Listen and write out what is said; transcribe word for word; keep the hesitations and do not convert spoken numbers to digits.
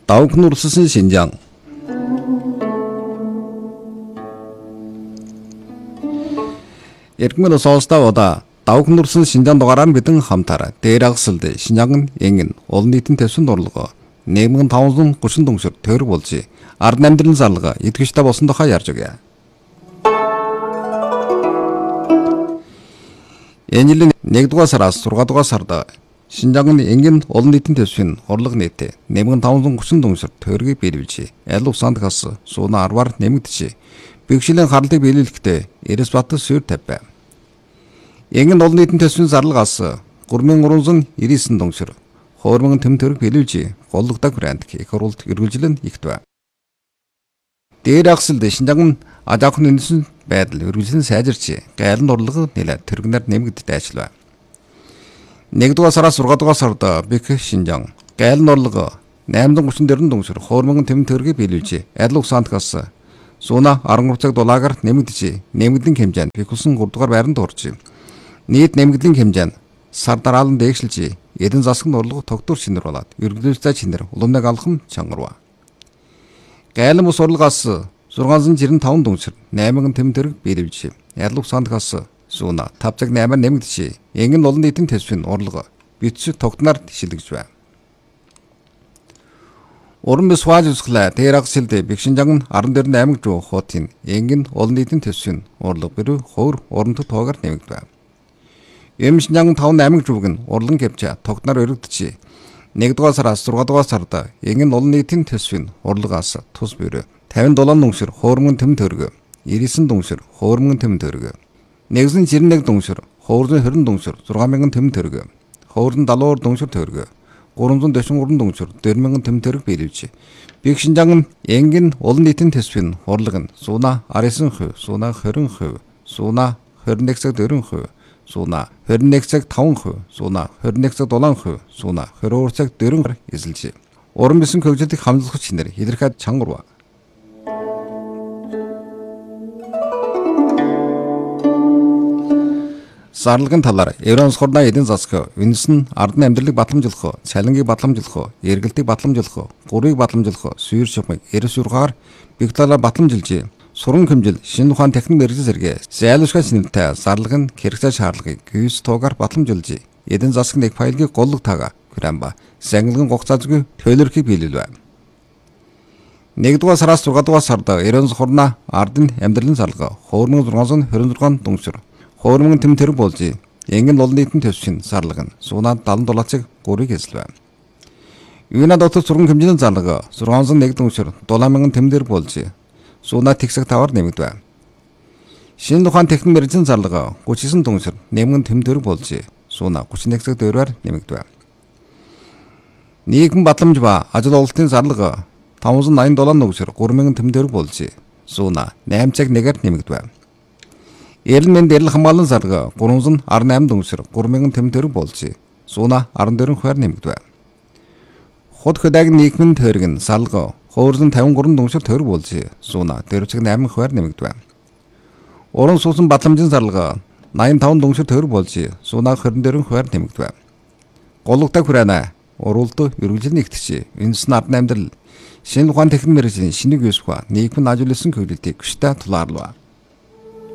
Давг нурссан Шинжаан. Иргэн соолстаода давг нурсан Шинжаан дугаараар бидэн хамтараа дээр агсалд Шинжаан энгэн олон нийтийн төсвийн дурлага нэмгэн таван гучин дүнсэр төр болж ард амьдралын зарлага идэвхтэй болсон тухай ярьж өгье. Энэ жилийн нэгдүгээр сараас гуравдугаар сард Шинжаан энгэн олон нийтийн төсвийн урлаг нийт нэмгэн таван гучин дүнсэр төргийг биелүүлж аль усанд хас сууна арваар нэмэгдэж бэвшлийн харлыг биелүүлэхдээ Эресбат суурь тавь. Энгэн олон нийтийн төсвийн зарлагаас гурван мянган гуравсан ирээсэн дүнсэр хуурман тэм төрөг биелүүлж голлогдог бранд их оролт үргэлжлэн ихтвэ. Дээр агсалд Шинжаан ажаахын үндэсний байдал үргэлжлэн сайжирч гайлан урлаг нэлээд төргнөр нэмэгдэж ажиллав. нэгдүгээр сараас гуравдугаар сард бих Шинжаан гайлан урлаг найман гучин дөрвөн дүнсэр хуурман тэм төргийг биелүүлж аль усанд хас сууна арван цаг дулаагаар нэмэгдэж нэмэгдэн хэмжээнд бихсэн гуравдугаар байранд орж нийт нэмэгдлийн хэмжээ нь сар дараалан дээгшилж эдэн засгийн урлаг тогтвор шинэр болоод өргөдөлтэй шинэр уламнаг алхам чангарва. Гайлан бус урлагаас зургаан жирэн таван дүнсэр найман тэм төрөг биелүүлж аль усанд хас сууна тав цаг наймаар нэмэгдэж энгэн олон нийтийн төсвийн урлаг бичиг тогтноор тишэлгэж байна. Уран бис хувааж үзэхлээр дээр агсалд бих Шинжаан арван дээр аймаг руу хотын энгэн олон нийтийн төсвийн урлаг бэрүү ховор урамт тоогаар нэмэгдэв. Эм Шинжаан таван аймаг рууг нь урлан гэвч тогтноор өргөдөж нэгдүгээр сараас гуравдугаар сард энгэн олон нийтийн төсвийн урлагаас тус бэрүү тавин долоон дүнсэр хуурман тэм төрөг ирээсэн дүнсэр хуурман тэм төрөг нэгэн жирэн нэг дүнсэр хуурзан хорин дүнсэр зургаан мянган тэм төрөг хуурзан далуур дүнсэр төрөг гурамзан дэшин гурван дүнсэр дөрвөн мянган тэм төрөг биелүүлж бих Шинжаан энгэн олон нийтийн төсвийн урлаг нь сууна арьсан хувь сууна хорин хувь сууна хорин нэг цаг дөрвөн хувь сууна хорин нэг цаг таван хувь сууна хорин нэг цаг дулаан хувь сууна хорин цаг дөрвөн эзэлж уран бисэн хөгжилтийг хамлах чинэр хилэрхэд чангурва. Зарлагын талаар Евронс хорна эдийн засаг үндэс нь ардны амьдралыг батламжуулах, цалингийг батламжуулах, эргэлтийг батламжуулах, гурыг батламжуулах, сүйр шугамыг эрс ургаар бих талаар батламжилж сурган хэмжил шинэ ухаан техник мэргэжил зэрэг зайлшгүй шинэлтэй зарлаг нь хэрэгцээ шаардлагыг гүйс туугаар батламжуулж эдийн засаг нэг файлыг голлог таага грамба сангилгын гогцаазгүй төлөрхийг биелүүлв. нэгдүгээр сараас гуравдугаар сард Евронс хорна ардын амьдралын зарлага хуурман зургаан хорин зургаан дүнсэр хуурман тэм төрөг болж энгэн олон нийтийн төсвийн зарлага нь сууна далан дулаацыг гурыг эзэлв. Юуна дотор сурган хэмжээний зарлага зургаан нэг дүнсэр дулаан мянган тэм төрөг болж сууна тэгсэг таваар нэмэгдэв. Шинэ ухаан техник мэргэжлийн зарлага гучин дүнсэр нэмгэн тэм төрөг болж сууна гучин нэг цаг дөрвөөр нэмэгдэв. Нийгэм батламж ба ажил ололтын зарлага таван аян долоон дүнсэр гурван мянган тэм төрөг болж сууна найман цаг нэгээр нэмэгдэв. Эрэл мэнд эрэл хамгаалан зарлага гурван арван найман дүнсэр гурван мянган тэм төрөг болж сууна арван дөрвөн хувиар нэмэгдэв. Худ хөдөг нийгмийн төрөг нь зарлага хуурзан тавин гурван дүнсэр төрөг болж сууна дөрвөн цаг найман хувиар нэмэгдэв. Уран суусан батламжийн зарлага найман таван дүнсэр төрөг болж сууна хорин дөрвөн хувиар нэмэгдэв. Голлогтой хүрээна уралд үргэлжлэн нэгтгч үндэс нь ардны амьдрал шинэ ухаан техник мэргэжлийн шинийг юусва нийгмийн ажил үйлсэн хөгжлөлтийг хүчтэй тулаарлав.